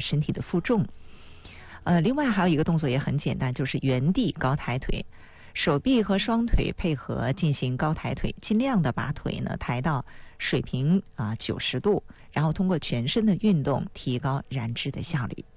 身体的负重。另外还有一个动作也很简单，就是原地高抬腿，手臂和双腿配合进行高抬腿，尽量的把腿呢抬到水平90度，然后通过全身的运动提高燃脂的效率。